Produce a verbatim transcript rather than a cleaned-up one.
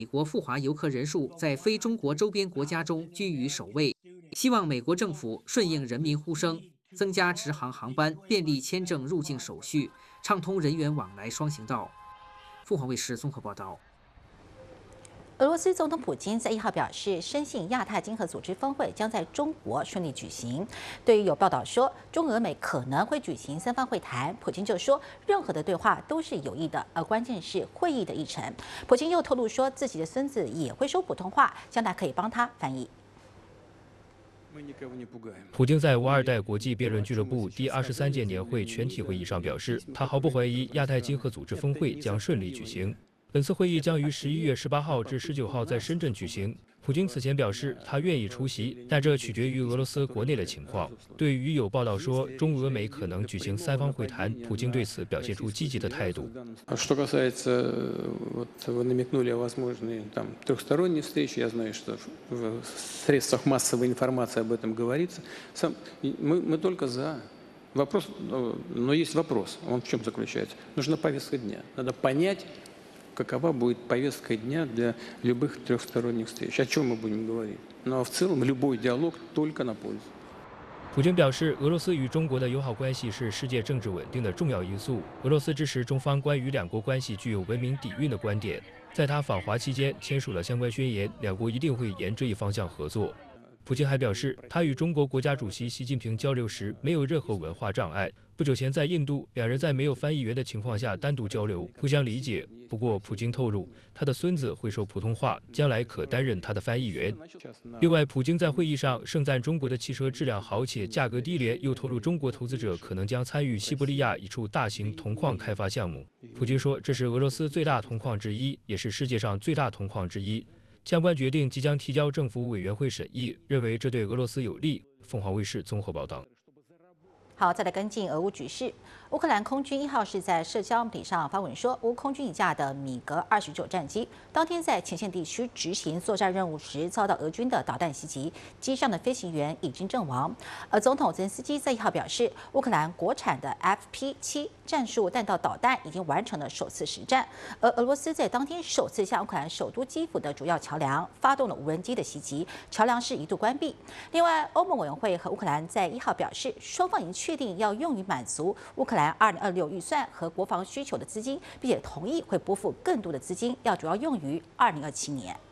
美国赴华游客人数在非中国周边国家中居于首位，希望美国政府顺应人民呼声，增加直航航班，便利签证入境手续，畅通人员往来双行道。凤凰卫视综合报道。 俄罗斯总统普京在一号表示，深信亚太经合组织峰会将在中国顺利举行。对于有报道说中俄美可能会举行三方会谈，普京就说，任何的对话都是有益的，而关键是会议的议程。普京又透露说，自己的孙子也会说普通话，将来可以帮他翻译。 普京在无二代国际辩论俱乐部第二十三届年会全体会议上表示，他毫不怀疑亚太经合组织峰会将顺利举行。 本次会议将于十一月十八号至十九号在深圳举行。普京此前表示，他愿意出席，但这取决于俄罗斯国内的情况。对于有报道说中俄美可能举行三方会谈，普京对此表现出积极的态度。 Что касается, вот вы намекнули о возможной там трехсторонней встрече, я знаю, что в средствах массовой информации об этом говорится. Сам, мы, мы только за. Вопрос, но есть вопрос. Он в чем заключается? Нужна повестка дня. Надо понять. Какова будет повестка дня для любых трехсторонних встреч? О чем мы будем говорить? Ну а в целом любой диалог только на пользу. 普京表示，俄罗斯与中国的友好关系是世界政治稳定的重要因素。俄罗斯支持中方关于两国关系具有文明底蕴的观点。在他访华期间签署了相关宣言，两国一定会沿这一方向合作。普京还表示，他与中国国家主席习近平交流时没有任何文化障碍。不久前在印度，两人在没有翻译员的情况下单独交流，互相理解。不过，普京透露，他的孙子会说普通话，将来可担任他的翻译员。另外，普京在会议上盛赞中国的汽车质量好且价格低廉，又透露中国投资者可能将参与西伯利亚一处大型铜矿开发项目。普京说，这是俄罗斯最大铜矿之一，也是世界上最大铜矿之一。 相关决定即将提交政府委员会审议，认为这对俄罗斯有利。凤凰卫视综合报道。 好，再来跟进俄乌局势。乌克兰空军一号是在社交媒体上发文说，乌空军一架的米格二十九战机当天在前线地区执行作战任务时，遭到俄军的导弹袭击，机上的飞行员已经阵亡。而总统泽连斯基在一号表示，乌克兰国产的 F P 七战术弹道导弹已经完成了首次实战，而俄罗斯在当天首次向乌克兰首都基辅的主要桥梁发动了无人机的袭击，桥梁是一度关闭。另外，欧盟委员会和乌克兰在一号表示，双方已经确定要用于满足乌克兰二零二六预算和国防需求的资金，并且同意会拨付更多的资金，要主要用于二零二七年。